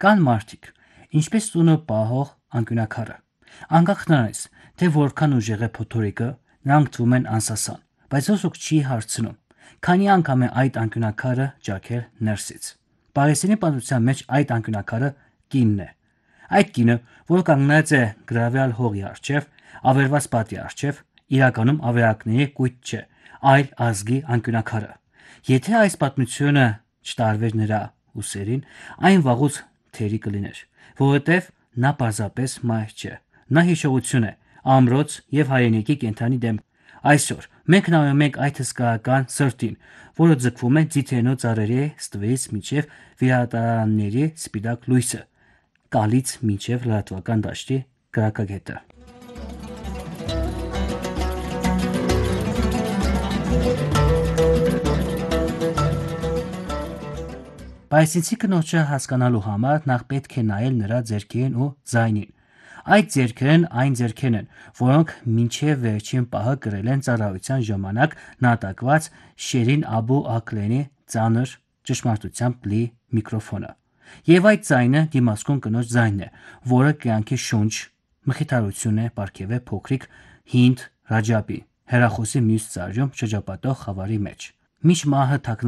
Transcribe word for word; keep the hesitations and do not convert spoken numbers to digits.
Կան մարդիկ, ինչպես տունը պահող անկյունակարը։ Անկախ նրանից, թե որքան ուժեղ է փոթորիկը, նրանք թվում են անսասան, բայց ոսոք չի հարցնում, քանի անգամ է այդ անկյունակարը ջաքել ներսից։ Պարիսյանի պատմության մեջ այդ անկյունակարը կինն է։ Այդ կինը, որը կանգնած է գրավյալ հողի առջև, ավերված պատի առջև, իրականում ավերակների կույտ չէ, այլ ազգի անկյունակարը։ Եթե այս պատմությունը չտարվեր նրա ուսերին, այն վաղուց թերի կլիներ, որովհետև նա պարզապես մայր չէ, նա հիշողություն է, ամրոց եւ հայրենիքի կենդանի դեմ։ Այսօր մենք նայում ենք այդ հսկայական սրտին, որը ձգվում է ձիթերնու ծառերի ստվերից մինչև վիրահատարանների սպիտակ լույսը, կալից մինչև լրատվական դաշտի կրակագետը։ Պարիսեցի կնոջը հասկանալու համար նախ պետք է նայել նրա ձեռքերին ու ձայնին։ Այդ ձեռքերն այն ձեռքերն են, որոնք մինչև վերջին պահը կրել են ծառայության ժամանակ նատակված Շերին Աբու Աքլեի ծանր ճշմարտությամբ լի միկրոֆոնը։ Եվ այդ ձայնը դիմացկուն կնոջ ձայնն է, որը կյանքի շունչ, մխիթարություն է պարգևել փոքրիկ Հինդ Ռաջաբի հեռախոսի մյուս ծառայում շրջապատող խավարի մեջ։ Մինչ մահը